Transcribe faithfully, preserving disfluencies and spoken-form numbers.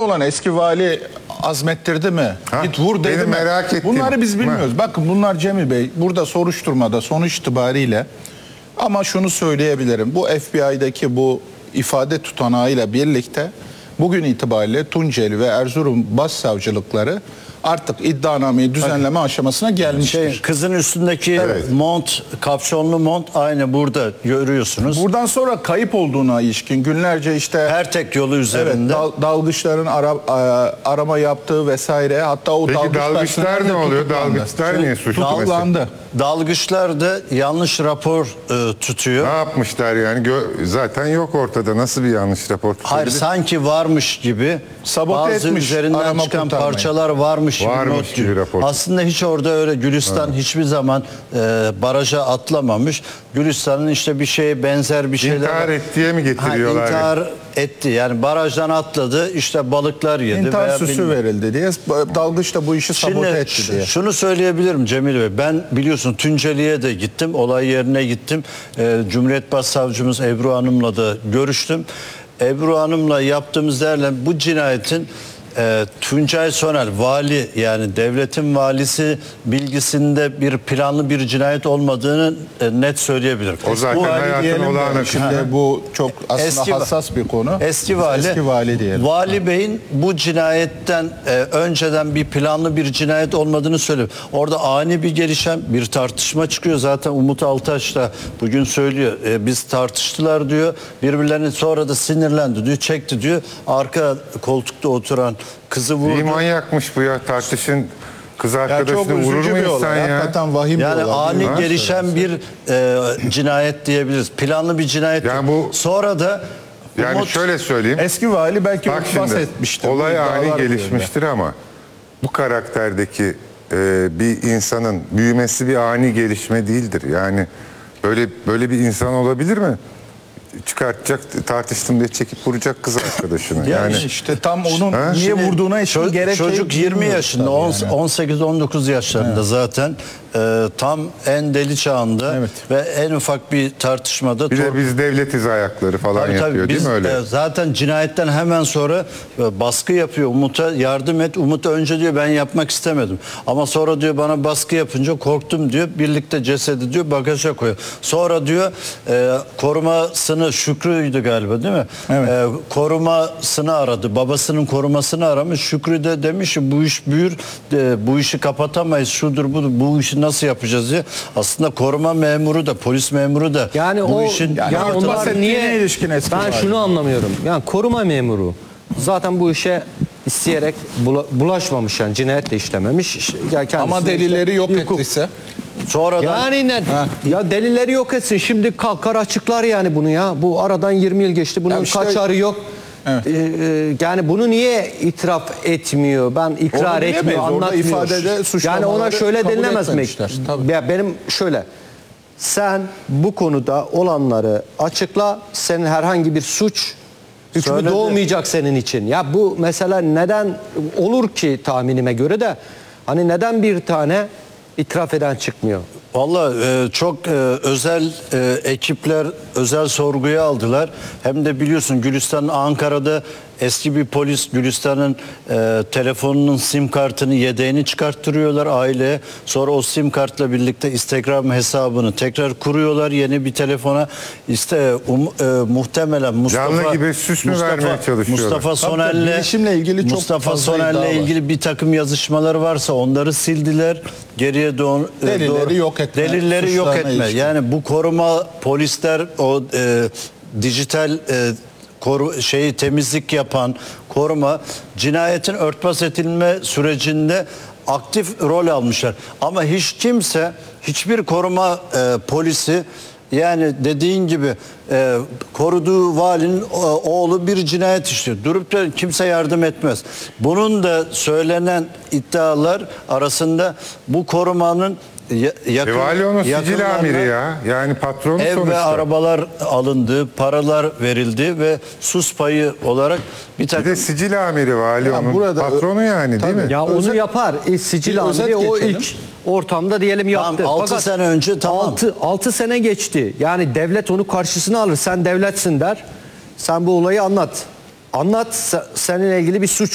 olan eski vali azmettirdi mi? Ha, Git vur dedi benim mi? merak ettiğim- Bunları biz bilmiyoruz. Ha. Bakın bunlar Cemil Bey burada soruşturmada sonuç itibariyle, ama şunu söyleyebilirim. Bu F B I'daki bu ifade tutanağıyla birlikte bugün itibariyle Tunceli ve Erzurum başsavcılıkları artık iddianameyi düzenleme aşamasına gelmiştir. Şey, kızın üstündeki Evet. mont, kapşonlu mont aynı burada görüyorsunuz. Buradan sonra kayıp olduğuna ilişkin günlerce işte Pertek yolu üzerinde. evet, dal- dalgıçların ara, a- arama yaptığı vesaire, hatta o Peki dalgıçlar dalgıçlar ne nerede oluyor? tutuklandı? Dalgıçlar niye suçlu mesela? Tutuklandı. Dalgıçlar da yanlış rapor e, tutuyor. Ne yapmışlar yani? Gö- zaten yok ortada. Nasıl bir yanlış rapor Hayır, tutabilir? sanki varmış gibi, Sabote bazı etmiş üzerinden arama çıkan kurtarmayı. parçalar varmış gibi Varmış not gibi diyor. rapor. Aslında hiç orada öyle Gülistan hiçbir zaman e, baraja atlamamış. Gülistan'ın işte bir şeye benzer bir şeyler İntihar var. ettiye mi getiriyorlar? Ha, intihar etti. Yani barajdan atladı, işte balıklar yedi. İntihar veya süsü bilmem- verildi diye dalgıç da bu işi sabote Şimdi etti ş- diye. şunu söyleyebilirim Cemil Bey. Ben biliyorsun Tunceli'ye de gittim. Olay yerine gittim. Ee, Cumhuriyet Başsavcımız Ebru Hanım'la da görüştüm. Ebru Hanım'la yaptığımız değerle bu cinayetin e, Tuncay Soner vali, yani devletin valisi bilgisinde bir planlı bir cinayet olmadığını e, net söyleyebilirim. O zaten Bu vali hayatın Diyelim de, olağanı. şimdi bu çok aslında Eski- hassas bir konu. Eski vali, Eski vali diyelim. Vali Bey'in bu cinayetten e, önceden bir planlı bir cinayet olmadığını söylüyor. Orada ani bir gelişen bir tartışma çıkıyor. Zaten Umut Altaş da bugün söylüyor. E, biz tartıştılar diyor. Birbirlerini, sonra da sinirlendi diyor. Çekti diyor. Arka koltukta oturan kızı vurdu. İyi manyakmış bu ya. Tartışın, kız Ya çok arkadaşını vurur üzücü mu bir insan olay. ya? Hakikaten vahim Yani bir olay. ani değil mi? gelişen bir e, cinayet diyebiliriz. Planlı bir cinayet. Yani bu- Sonra da Yani Umut- şöyle söyleyeyim. Eski vali belki Bak örtbas şimdi etmiştir. olay Bu ani iddialar gelişmiştir ama bu karakterdeki e, bir insanın büyümesi bir ani gelişme değildir. Yani böyle böyle bir insan olabilir mi? Çıkartacak, tartıştım diye çekip vuracak kız arkadaşını. Ya Yani üzerinde. İşte tam onun Ha? niye Şimdi vurduğuna ilişkin ço- gerekçeyi Çocuk yirmi bilmiyoruz yaşında, tabii on- yani. on sekiz on dokuz yaşlarında zaten. Ee, tam en deli çağında Evet. ve en ufak bir tartışmada bir tor- de biz devletiz ayakları falan Tabii yapıyor tabii, değil biz mi öyle? e, zaten cinayetten hemen sonra e, baskı yapıyor Umut'a, yardım et. Umut önce diyor ben yapmak istemedim. Ama sonra diyor bana baskı yapınca korktum diyor. Birlikte cesedi diyor bagaja koyuyor. Sonra diyor e, korumasını, Şükrü'ydü galiba değil mi? Evet. E, korumasını aradı. Babasının korumasını aramış. Şükrü de demiş ki bu iş büyür. E, bu işi kapatamayız. Şudur budur. Bu işi nasıl yapacağız diye. Aslında koruma memuru da, polis memuru da Yani bu o işin Yani ya örtbas onlar ettiğine niye ilişkin eski ben vali. şunu anlamıyorum. Yani koruma memuru zaten bu işe isteyerek bula- bulaşmamış, yani cinayet de işlememiş. Ya kendisi Ama işte delilleri yok hukuk- ettiyse. sonradan Yani ne? Ya delilleri yok etsin. Şimdi kalkar açıklar yani bunu ya. Bu aradan yirmi yıl geçti. Bunun Ya işte- kaçarı yok. Evet. Ee, e, yani bunu niye itiraf etmiyor? Ben ikrar Onu etmiyor, bilemeyiz. Orada anlatmıyor. ifadede Yani suçlamaları ona şöyle kabul denilemez mi? etmemişler. Tabii. Ya benim şöyle. Sen bu konuda olanları açıkla. Senin herhangi bir suç hükmü Söyledi. doğmayacak senin için. Ya bu mesela neden olur ki, tahminime göre de hani neden bir tane itiraf eden çıkmıyor? Vallahi e, çok e, özel e, ekipler özel sorguya aldılar. Hem de biliyorsun Gülistan'ın Ankara'da eski bir polis Gülistan'ın e, telefonunun sim kartını, yedeğini çıkarttırıyorlar aileye. Sonra o sim kartla birlikte Instagram hesabını tekrar kuruyorlar yeni bir telefona. İşte um, e, muhtemelen Mustafa Canlı gibi süs mü vermeye çalışıyorlar? Mustafa tabii, Soner'le bilişimle ilgili çok Mustafa fazla iddia Soner'le var. ilgili bir takım yazışmaları varsa onları sildiler. Geriye doğru Delilleri doğru- yok etme, Delilleri yok suçlarına etme. ilişkin. Yani bu koruma polisler, o e, dijital e, koru, şeyi temizlik yapan koruma cinayetin örtbas edilme sürecinde aktif rol almışlar. Ama hiç kimse, hiçbir koruma e, polisi, yani dediğin gibi e, koruduğu valinin o- oğlu bir cinayet işliyor. Durup da kimse yardım etmez. Bunun da söylenen iddialar arasında bu korumanın ya- yakın, E, vali onun sicil yakınlarına amiri ya. Yani patronu ev sonuçta. ve arabalar alındı, paralar verildi ve sus payı olarak bir Bir takım de sicil amiri vali Ya onun burada- patronu yani değil Tabii. mi? Ya Özet- onu yapar. E, sicil Bir özet amiri o geçelim. ilk ortamda diyelim Tamam, yaptı. altı Fakat sene önce tamam. altı altı sene geçti. Yani devlet onu karşısına alır. Sen devletsin der. Sen bu olayı anlat. Anlat, se- seninle ilgili bir suç